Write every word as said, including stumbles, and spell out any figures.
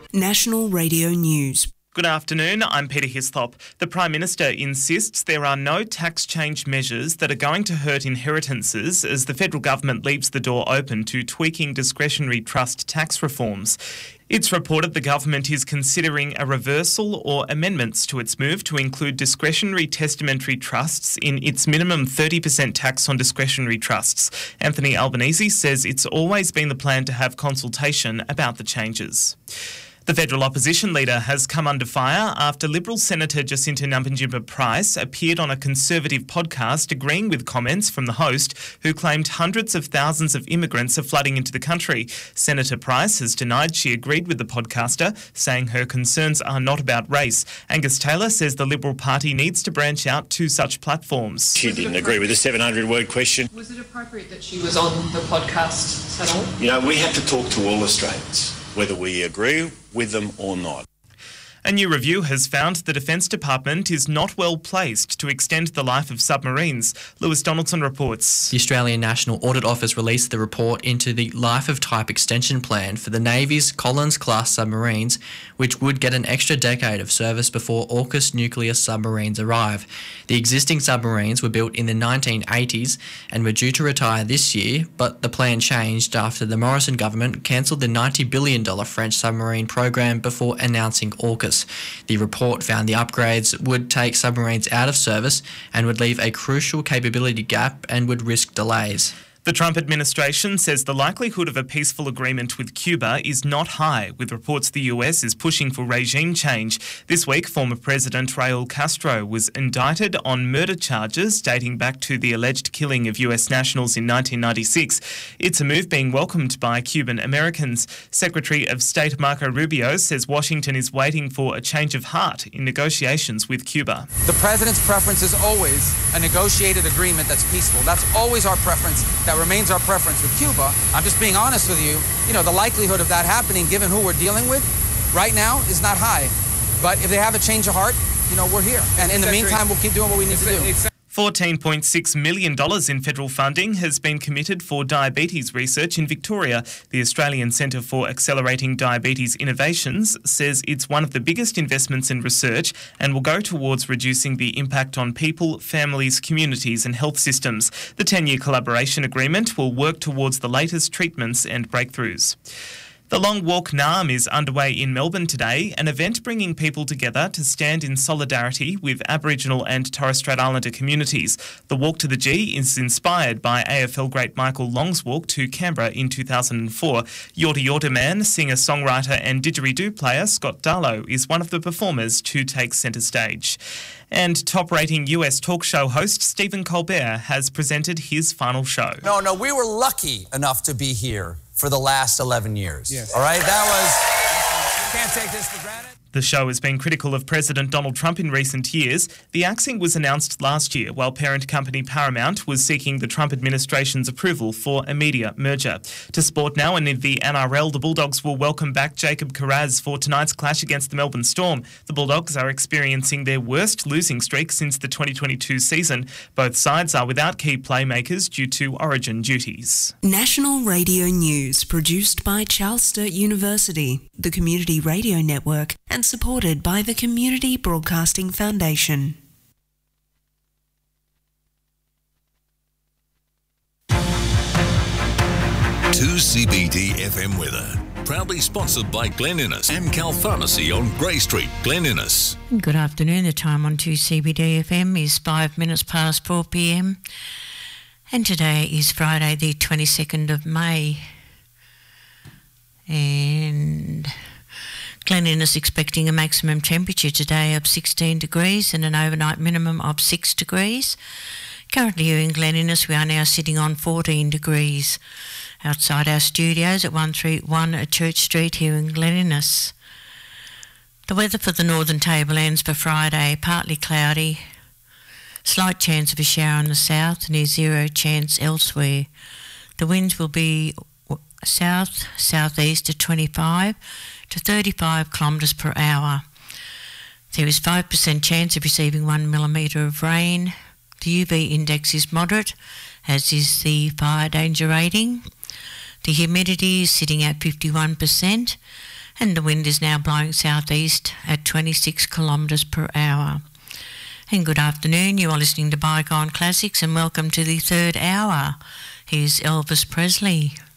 National Radio News. Good afternoon, I'm Peter Hislop. The Prime Minister insists there are no tax change measures that are going to hurt inheritances as the federal government leaves the door open to tweaking discretionary trust tax reforms. It's reported the government is considering a reversal or amendments to its move to include discretionary testamentary trusts in its minimum thirty percent tax on discretionary trusts. Anthony Albanese says it's always been the plan to have consultation about the changes. The federal opposition leader has come under fire after Liberal Senator Jacinta Nampijinpa-Price appeared on a Conservative podcast agreeing with comments from the host who claimed hundreds of thousands of immigrants are flooding into the country. Senator Price has denied she agreed with the podcaster, saying her concerns are not about race. Angus Taylor says the Liberal Party needs to branch out to such platforms. She didn't agree with the seven hundred word question. Was it appropriate that she was on the podcast at all? You know, we have to talk to all Australians, whether we agree with them or not. A new review has found the Defence Department is not well placed to extend the life of submarines. Lewis Donaldson reports. The Australian National Audit Office released the report into the Life of Type Extension Plan for the Navy's Collins-class submarines, which would get an extra decade of service before AUKUS nuclear submarines arrive. The existing submarines were built in the nineteen eighties and were due to retire this year, but the plan changed after the Morrison government cancelled the ninety billion dollars French submarine program before announcing AUKUS. The report found the upgrades would take submarines out of service and would leave a crucial capability gap and would risk delays. The Trump administration says the likelihood of a peaceful agreement with Cuba is not high, with reports the U S is pushing for regime change. This week, former President Raul Castro was indicted on murder charges dating back to the alleged killing of U S nationals in nineteen ninety-six. It's a move being welcomed by Cuban Americans. Secretary of State Marco Rubio says Washington is waiting for a change of heart in negotiations with Cuba. The president's preference is always a negotiated agreement that's peaceful. That's always our preference. That remains our preference with Cuba. I'm just being honest with you. You know, the likelihood of that happening, given who we're dealing with right now, is not high. But if they have a change of heart, you know, we're here. And in the meantime, we'll keep doing what we need to do. fourteen point six million dollars in federal funding has been committed for diabetes research in Victoria. The Australian Centre for Accelerating Diabetes Innovations says it's one of the biggest investments in research and will go towards reducing the impact on people, families, communities and health systems. The ten-year collaboration agreement will work towards the latest treatments and breakthroughs. The Long Walk Naarm is underway in Melbourne today, an event bringing people together to stand in solidarity with Aboriginal and Torres Strait Islander communities. The Walk to the G is inspired by A F L great Michael Long's walk to Canberra in two thousand four. Yorta Yorta man, singer, songwriter and didgeridoo player Scott Darlow is one of the performers to take centre stage. And top-rating U S talk show host Stephen Colbert has presented his final show. No, no, we were lucky enough to be here for the last eleven years. Yes. All right, that was... You can't take this for granted. The show has been critical of President Donald Trump in recent years. The axing was announced last year while parent company Paramount was seeking the Trump administration's approval for a media merger. To sport now, and in the N R L, the Bulldogs will welcome back Jacob Kiraz for tonight's clash against the Melbourne Storm. The Bulldogs are experiencing their worst losing streak since the twenty twenty-two season. Both sides are without key playmakers due to origin duties. National Radio News, produced by Charles Sturt University, the Community Radio Network, and supported by the Community Broadcasting Foundation. two C B D F M weather. Proudly sponsored by Glen Innes and Cal Pharmacy on Grey Street, Glen Innes. Good afternoon. The time on two C B D F M is five minutes past four p m. And today is Friday the twenty-second of May. And Glen Innes expecting a maximum temperature today of sixteen degrees and an overnight minimum of six degrees. Currently here in Glen Innes we are now sitting on fourteen degrees. Outside our studios at one thirty-one at Church Street here in Glen Innes. The weather for the Northern Tablelands for Friday, partly cloudy, slight chance of a shower in the south, near zero chance elsewhere. The winds will be south, southeast at twenty-five to thirty-five kilometres per hour. There is five percent chance of receiving one millimetre of rain. The U V index is moderate, as is the fire danger rating. The humidity is sitting at fifty-one percent and the wind is now blowing southeast at twenty-six kilometres per hour. And good afternoon, you are listening to Bygone Classics, and welcome to the third hour. Here's Elvis Presley.